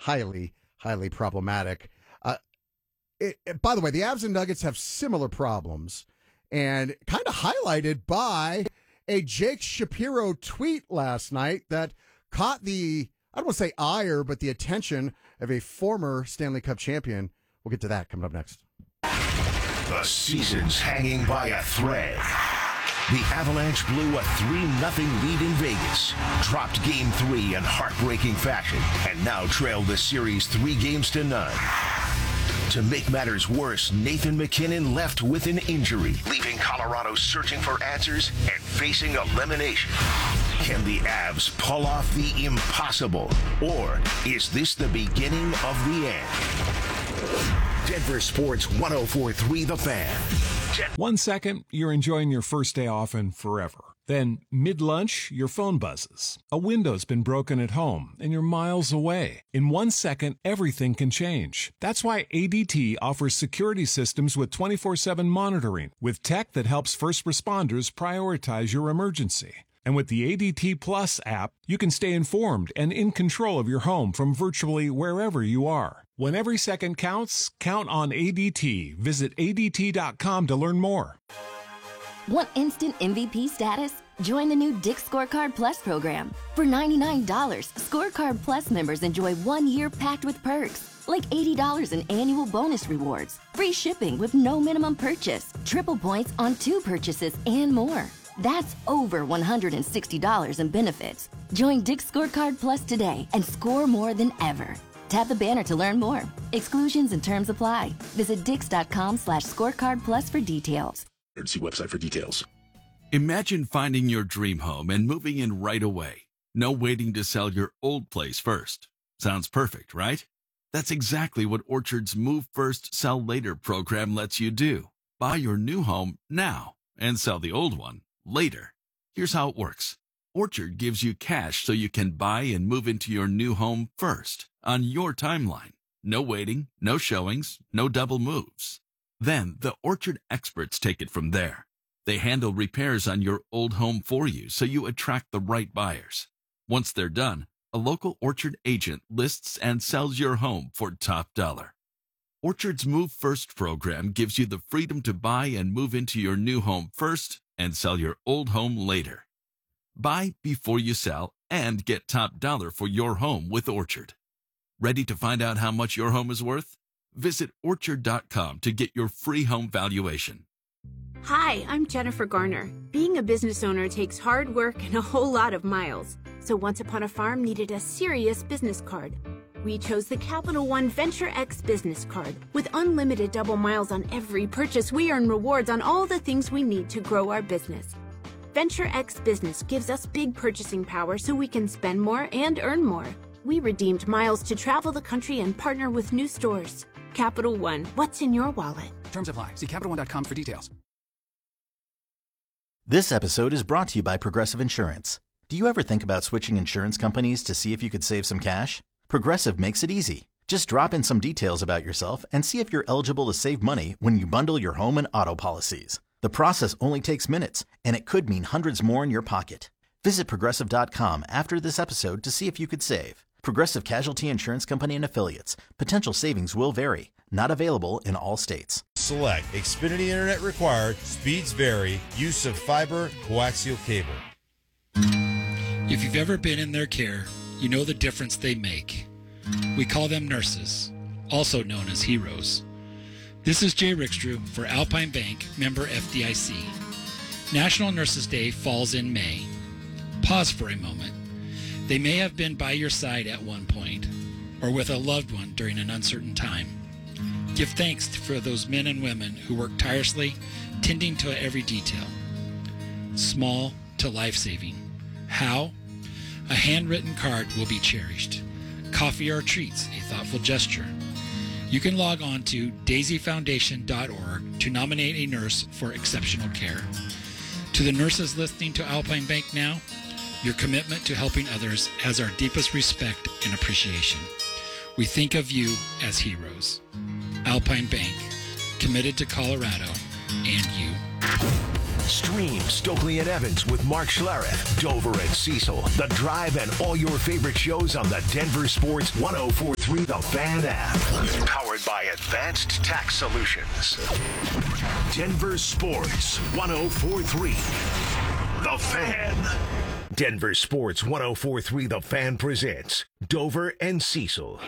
highly, highly problematic. By the way, the Avs and Nuggets have similar problems, and kind of highlighted by a Jake Shapiro tweet last night that caught the, I don't want to say ire, but the attention of a former Stanley Cup champion. We'll get to that coming up next. The season's hanging by a thread. The Avalanche blew a 3-0 lead in Vegas, dropped Game 3 in heartbreaking fashion, and now trailed the series 3-0. To make matters worse, Nathan MacKinnon left with an injury, leaving Colorado searching for answers and facing elimination. Can the Avs pull off the impossible, or is this the beginning of the end? Denver Sports 104.3 The Fan. 1 second, you're enjoying your first day off and forever. Then, mid-lunch, your phone buzzes. A window's been broken at home, and you're miles away. In 1 second, everything can change. That's why ADT offers security systems with 24/7 monitoring, with tech that helps first responders prioritize your emergency. And with the ADT Plus app, you can stay informed and in control of your home from virtually wherever you are. When every second counts, count on ADT. Visit ADT.com to learn more. Want instant MVP status? Join the new Dick's Scorecard Plus program. For $99, Scorecard Plus members enjoy 1 year packed with perks, like $80 in annual bonus rewards, free shipping with no minimum purchase, triple points on 2 purchases, and more. That's over $160 in benefits. Join Dick's Scorecard Plus today and score more than ever. Tap the banner to learn more. Exclusions and terms apply. Visit dix.com/scorecard plus for details. See website for details. Imagine finding your dream home and moving in right away. No waiting to sell your old place first. Sounds perfect, right? That's exactly what Orchard's Move First, Sell Later program lets you do. Buy your new home now and sell the old one later. Here's how it works. Orchard gives you cash so you can buy and move into your new home first on your timeline. No waiting, no showings, no double moves. Then the Orchard experts take it from there. They handle repairs on your old home for you so you attract the right buyers. Once they're done, a local Orchard agent lists and sells your home for top dollar. Orchard's Move First program gives you the freedom to buy and move into your new home first and sell your old home later. Buy before you sell and get top dollar for your home with Orchard. Ready to find out how much your home is worth? Visit Orchard.com to get your free home valuation. Hi, I'm Jennifer Garner. Being a business owner takes hard work and a whole lot of miles. So Once Upon a Farm needed a serious business card. We chose the Capital One Venture X business card. With unlimited double miles on every purchase, we earn rewards on all the things we need to grow our business. Venture X Business gives us big purchasing power so we can spend more and earn more. We redeemed miles to travel the country and partner with new stores. Capital One, what's in your wallet? Terms apply. See CapitalOne.com for details. This episode is brought to you by Progressive Insurance. Do you ever think about switching insurance companies to see if you could save some cash? Progressive makes it easy. Just drop in some details about yourself and see if you're eligible to save money when you bundle your home and auto policies. The process only takes minutes, and it could mean hundreds more in your pocket. Visit Progressive.com after this episode to see if you could save. Progressive Casualty Insurance Company and Affiliates. Potential savings will vary. Not available in all states. Select Xfinity Internet required. Speeds vary. Use of fiber coaxial cable. If you've ever been in their care, you know the difference they make. We call them nurses, also known as heroes. This is Jay Rickstrew for Alpine Bank, member FDIC. National Nurses Day falls in May. Pause for a moment. They may have been by your side at one point, or with a loved one during an uncertain time. Give thanks for those men and women who work tirelessly, tending to every detail. Small to life-saving. How? A handwritten card will be cherished. Coffee or treats, a thoughtful gesture. You can log on to daisyfoundation.org to nominate a nurse for exceptional care. To the nurses listening to Alpine Bank now, your commitment to helping others has our deepest respect and appreciation. We think of you as heroes. Alpine Bank, committed to Colorado and you. Stream Stokely and Evans with Mark Schlereth, Dover and Cecil, The Drive, and all your favorite shows on the Denver Sports 104.3 104.3 The Fan app. Powered by Advanced Tax Solutions. Denver Sports 104.3 The Fan. Denver Sports 104.3 The Fan presents Dover and Cecil.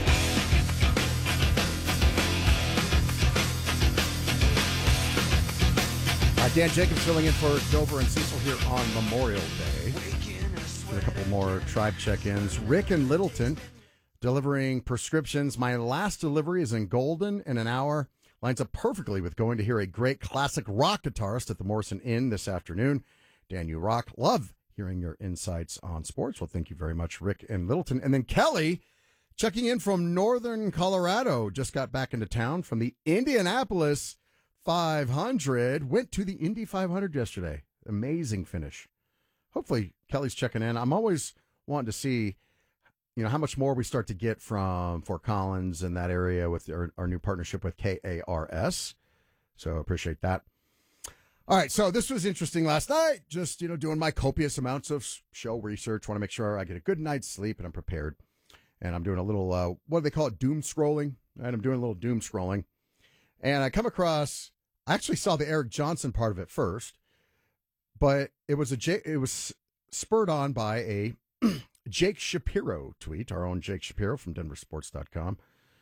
Dan Jacobs filling in for Dover and Cecil here on Memorial Day. Got a couple more tribe check-ins. Rick in Littleton delivering prescriptions. My last delivery is in Golden in an hour. Lines up perfectly with going to hear a great classic rock guitarist at the Morrison Inn this afternoon. Dan, you rock. Love hearing your insights on sports. Well, thank you very much, Rick in Littleton. And then Kelly checking in from northern Colorado. Just got back into town from the Indianapolis 500. Went to the Indy 500 yesterday. Amazing finish. Hopefully Kelly's checking in. I'm always wanting to see, how much more we start to get from Fort Collins and that area with our new partnership with KARS. So appreciate that. All right, so this was interesting last night. Just, doing my copious amounts of show research. Want to make sure I get a good night's sleep and I'm prepared. And I'm doing a little, what do they call it? Doom scrolling. And I'm doing a little doom scrolling. And I come across, I actually saw the Eric Johnson part of it first, but it was spurred on by a Jake Shapiro tweet, our own Jake Shapiro from DenverSports.com.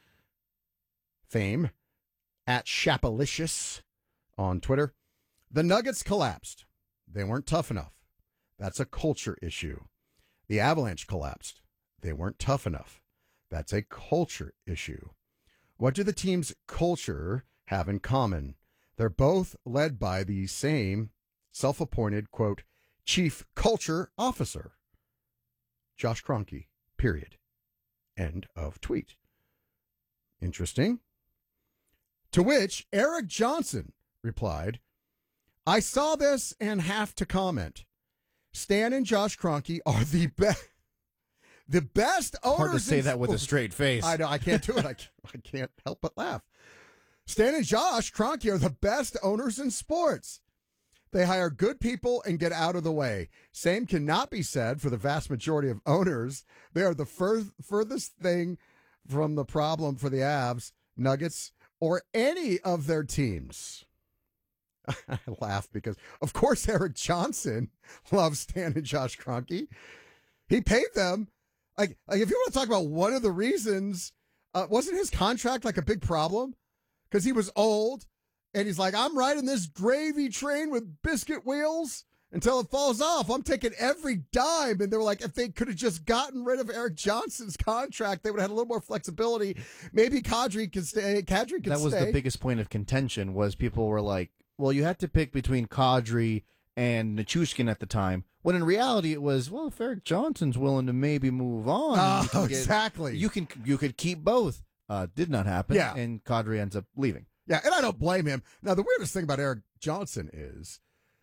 Fame at Shapalicious on Twitter. The Nuggets collapsed. They weren't tough enough. That's a culture issue. The Avalanche collapsed. They weren't tough enough. That's a culture issue. What do the team's culture have in common? They're both led by the same self-appointed, quote, chief culture officer, Josh Kroenke, period. End of tweet. Interesting. To which Eric Johnson replied, I saw this and have to comment. Stan and Josh Kroenke are the best. The best owners. Hard to say that with a straight face. I know. I can't do it. I can't help but laugh. Stan and Josh Kroenke are the best owners in sports. They hire good people and get out of the way. Same cannot be said for the vast majority of owners. They are the furthest thing from the problem for the Avs, Nuggets, or any of their teams. I laugh because, of course, Eric Johnson loves Stan and Josh Kroenke. He paid them. Like if you want to talk about one of the reasons, wasn't his contract like a big problem? Because he was old, and he's like, I'm riding this gravy train with biscuit wheels until it falls off. I'm taking every dime. And they were like, if they could have just gotten rid of Eric Johnson's contract, they would have had a little more flexibility. Maybe Kadri could stay. That was the biggest point of contention, was people were like, well, you had to pick between Kadri and Nichushkin at the time, when in reality it was, well, if Eric Johnson's willing to maybe move on, exactly. You could keep both. Did not happen. Yeah. And Kadri ends up leaving. Yeah, and I don't blame him. Now, the weirdest thing about Eric Johnson is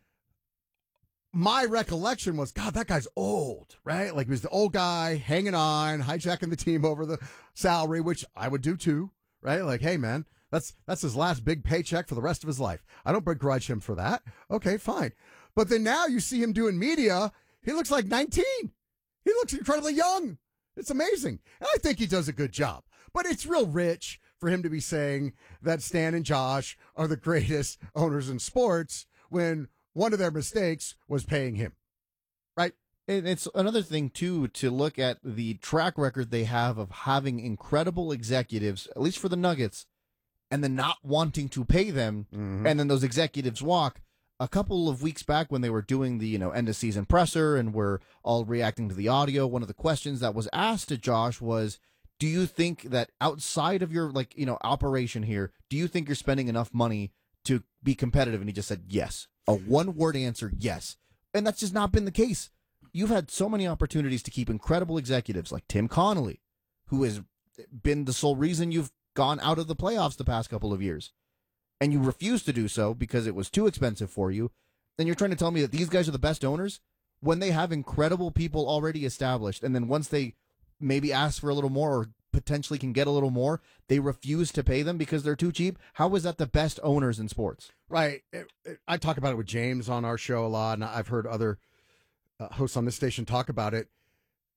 my recollection was, God, that guy's old, right? Like, he was the old guy hanging on, hijacking the team over the salary, which I would do too, right? Like, hey, man, that's his last big paycheck for the rest of his life. I don't begrudge him for that. Okay, fine. But then now you see him doing media. He looks like 19. He looks incredibly young. It's amazing. And I think he does a good job. But it's real rich for him to be saying that Stan and Josh are the greatest owners in sports when one of their mistakes was paying him. Right? And it's another thing, too, to look at the track record they have of having incredible executives, at least for the Nuggets, and then not wanting to pay them, and then those executives walk. A couple of weeks back when they were doing the, end of season presser and we're all reacting to the audio, one of the questions that was asked to Josh was, do you think that outside of your, operation here, do you think you're spending enough money to be competitive? And he just said, yes. A one-word answer, yes. And that's just not been the case. You've had so many opportunities to keep incredible executives like Tim Connolly, who has been the sole reason you've gone out of the playoffs the past couple of years. And you refuse to do so because it was too expensive for you. Then you're trying to tell me that these guys are the best owners when they have incredible people already established. And then once they maybe ask for a little more or potentially can get a little more, they refuse to pay them because they're too cheap. How is that the best owners in sports? Right. I talk about it with James on our show a lot, and I've heard other hosts on this station talk about it.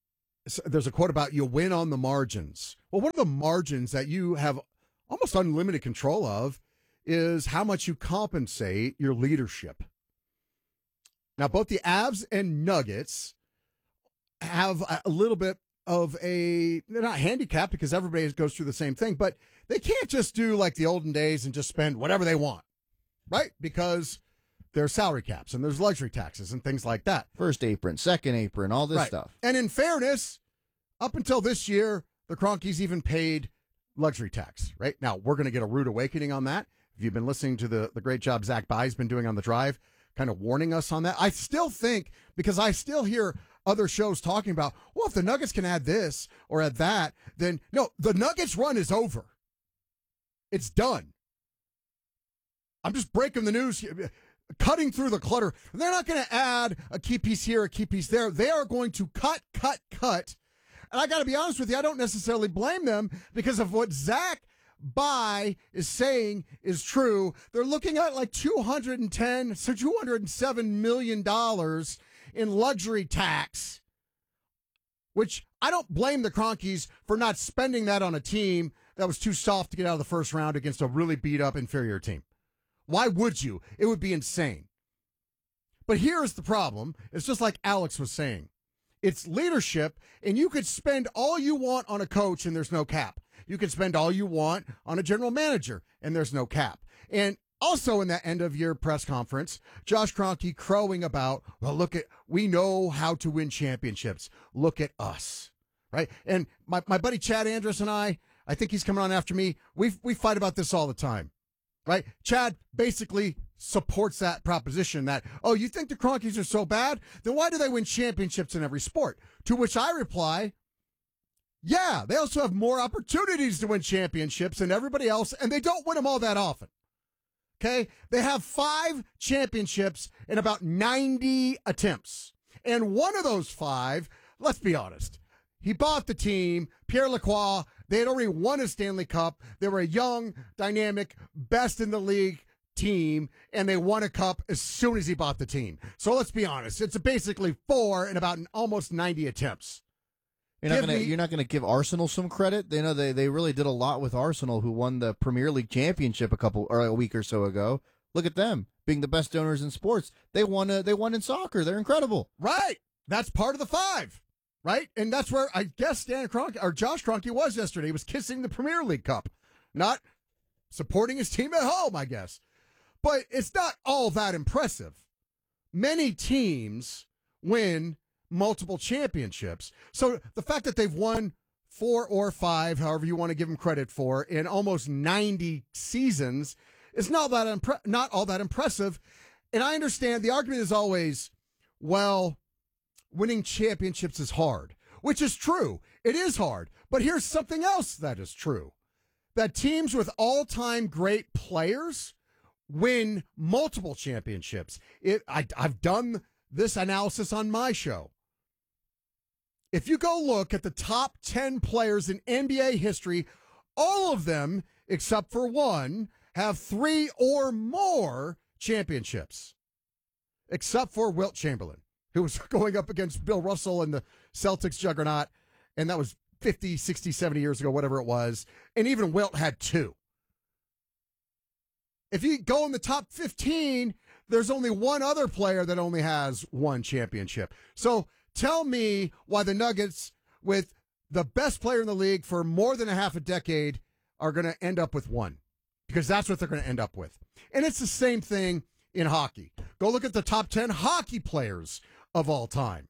there's a quote about you win on the margins. Well, one of the margins that you have almost unlimited control of is how much you compensate your leadership. Now, both the Avs and Nuggets have a little bit of they're not handicapped because everybody goes through the same thing, but they can't just do like the olden days and just spend whatever they want, right? Because there's salary caps and there's luxury taxes and things like that. First apron, second apron, all this stuff. And in fairness, up until this year, the Kroenkes even paid luxury tax, right? Now, we're going to get a rude awakening on that. If you've been listening to the great job Zach Bye's been doing on The Drive, kind of warning us on that. I still think, because I still hear other shows talking about, well, if the Nuggets can add this or add that, then no, the Nuggets run is over. It's done. I'm just breaking the news here, cutting through the clutter. They're not going to add a key piece here, a key piece there. They are going to cut. And I got to be honest with you, I don't necessarily blame them because of what Zach Bye is saying is true. They're looking at like $207 million in luxury tax, which I don't blame the Kroenkes for not spending that on a team that was too soft to get out of the first round against a really beat up inferior team. Why would you? It would be insane. But here's the problem. It's just like Alex was saying. It's leadership, and you could spend all you want on a coach, and there's no cap. You can spend all you want on a general manager, and there's no cap. And also in that end of year press conference, Josh Kroenke crowing about, well, we know how to win championships. Look at us, right? And my buddy Chad Andrus and I think he's coming on after me. We fight about this all the time, right? Chad basically supports that proposition that, oh, you think the Kroenkes are so bad? Then why do they win championships in every sport? To which I reply, yeah, they also have more opportunities to win championships than everybody else, and they don't win them all that often. Okay? They have 5 championships in about 90 attempts. And one of those 5, let's be honest, he bought the team, Pierre Lacroix. They had already won a Stanley Cup. They were a young, dynamic, best in the league team, and they won a cup as soon as he bought the team. So let's be honest, it's basically 4 in about almost 90 attempts. You're not gonna give Arsenal some credit? They know they really did a lot with Arsenal, who won the Premier League championship a week or so ago. Look at them being the best owners in sports. They won in soccer. They're incredible. Right. That's part of the 5. Right? And that's where I guess Josh Kroenke was yesterday. He was kissing the Premier League Cup, not supporting his team at home, I guess. But it's not all that impressive. Many teams win multiple championships. So the fact that they've won 4 or 5, however you want to give them credit for, in almost 90 seasons is not all that impressive. And I understand the argument is always, well, winning championships is hard, which is true. It is hard. But here's something else that is true. That teams with all-time great players win multiple championships. I've done this analysis on my show. If you go look at the top 10 players in NBA history, all of them, except for one, have 3 or more championships, except for Wilt Chamberlain, who was going up against Bill Russell and the Celtics juggernaut, and that was 50, 60, 70 years ago, whatever it was, and even Wilt had 2. If you go in the top 15, there's only one other player that only has 1 championship. So tell me why the Nuggets, with the best player in the league for more than a half a decade, are going to end up with 1. Because that's what they're going to end up with. And it's the same thing in hockey. Go look at the top 10 hockey players of all time.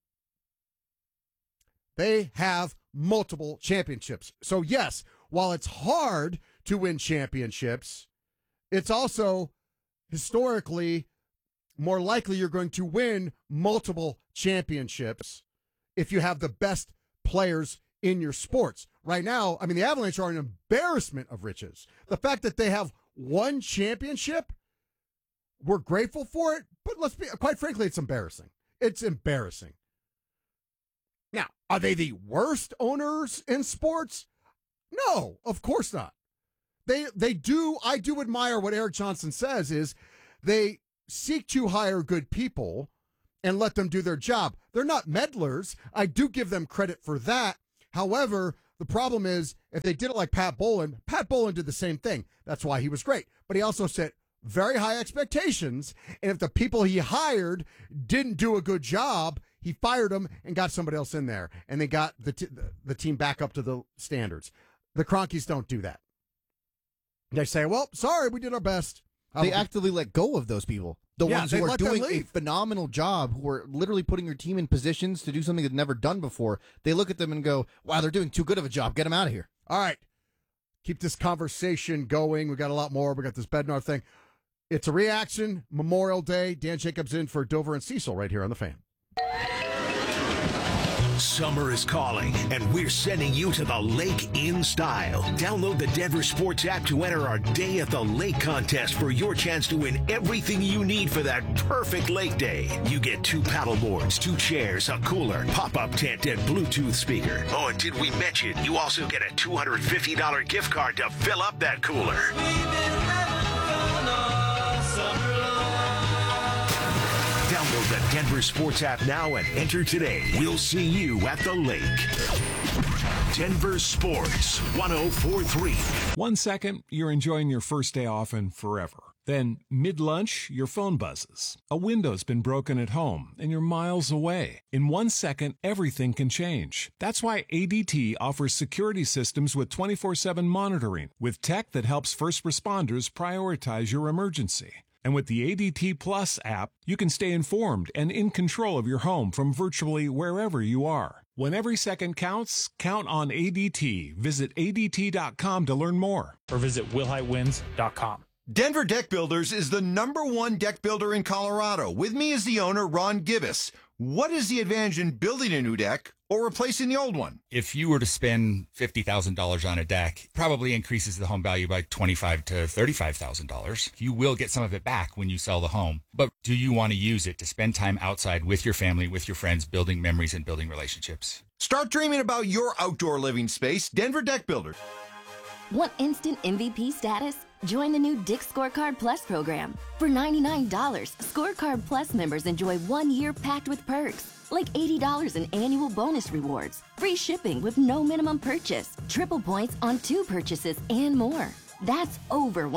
They have multiple championships. So yes, while it's hard to win championships, it's also historically more likely you're going to win multiple championships if you have the best players in your sports. Right now, I mean, the Avalanche are an embarrassment of riches. The fact that they have 1 championship, we're grateful for it, but quite frankly, it's embarrassing. It's embarrassing. Now, are they the worst owners in sports? No, of course not. I do admire what Eric Johnson says is they seek to hire good people and let them do their job. They're not meddlers. I do give them credit for that. However, the problem is if they did it like Pat Bowlen did the same thing. That's why he was great. But he also set very high expectations, and if the people he hired didn't do a good job, he fired them and got somebody else in there, and they got the team back up to the standards. The Cronkies don't do that. They say, well, sorry, we did our best. They actively let go of those people. The ones who are doing a leave. phenomenal job, who are literally putting your team in positions to do something they've never done before. They look at them and go, wow, they're doing too good of a job. Get them out of here. All right. Keep this conversation going. We got a lot more. We got this Bednar thing. It's a reaction. Memorial Day. Dan Jacobs in for Dover and Cecil right here on The Fan. Summer is calling, and we're sending you to the lake in style. Download the Denver Sports app to enter our Day at the Lake contest for your chance to win everything you need for that perfect lake day. You get 2 paddle boards, 2 chairs, a cooler, pop-up tent, and Bluetooth speaker. Oh, and did we mention you also get a $250 gift card to fill up that cooler? Download the Denver Sports app now and enter today. We'll see you at the lake. Denver Sports 104.3. 1 second, you're enjoying your first day off and forever. Then, mid-lunch, your phone buzzes. A window's been broken at home, and you're miles away. In 1 second, everything can change. That's why ADT offers security systems with 24/7 monitoring, with tech that helps first responders prioritize your emergency. And with the ADT Plus app, you can stay informed and in control of your home from virtually wherever you are. When every second counts, count on ADT. Visit ADT.com to learn more. Or visit WillHiteWins.com. Denver Deck Builders is the #1 deck builder in Colorado. With me is the owner, Ron Gibbous. What is the advantage in building a new deck or replacing the old one? If you were to spend $50,000 on a deck, probably increases the home value by $25,000 to $35,000. You will get some of it back when you sell the home. But do you want to use it to spend time outside with your family, with your friends, building memories and building relationships? Start dreaming about your outdoor living space. Denver Deck Builders. Want instant MVP status? Join the new Dick's Scorecard Plus program. For $99, Scorecard Plus members enjoy 1 year packed with perks, like $80 in annual bonus rewards, free shipping with no minimum purchase, triple points on 2 purchases, and more. That's over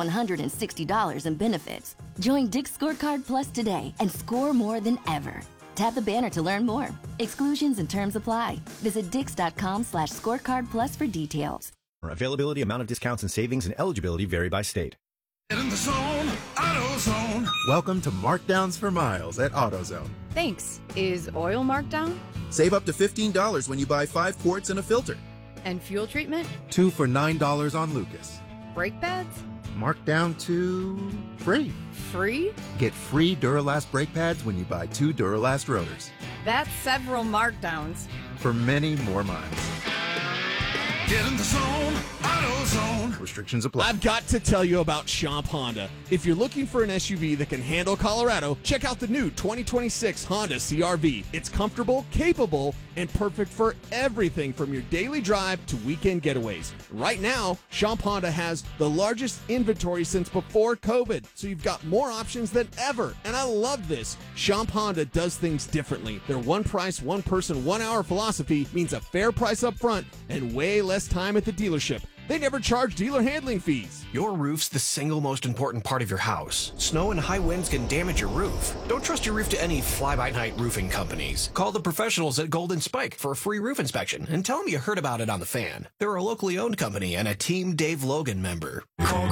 $160 in benefits. Join Dick's Scorecard Plus today and score more than ever. Tap the banner to learn more. Exclusions and terms apply. Visit dix.com/scorecardplus for details. Availability, amount of discounts and savings, and eligibility vary by state. Get in the zone, AutoZone. Welcome to Markdowns for Miles at AutoZone. Thanks. Is oil marked down? Save up to $15 when you buy 5 quarts and a filter. And fuel treatment? 2 for $9 on Lucas. Brake pads? Marked down to free. Free? Get free Duralast brake pads when you buy 2 Duralast rotors. That's several markdowns. For many more miles. Get in the zone, AutoZone. Restrictions apply. I've got to tell you about Schomp Honda. If you're looking for an SUV that can handle Colorado, check out the new 2026 Honda CR-V. It's comfortable, capable, and perfect for everything from your daily drive to weekend getaways. Right now, Schomp Honda has the largest inventory since before COVID, so you've got more options than ever. And I love this. Schomp Honda does things differently. Their one price, one person, 1 hour philosophy means a fair price up front and way less time at the dealership. They never charge dealer handling fees. Your roof's the single most important part of your house. Snow and high winds can damage your roof. Don't trust your roof to any fly-by-night roofing companies. Call the professionals at Golden Spike for a free roof inspection and tell them you heard about it on The Fan. They're a locally owned company and a Team Dave Logan member. Call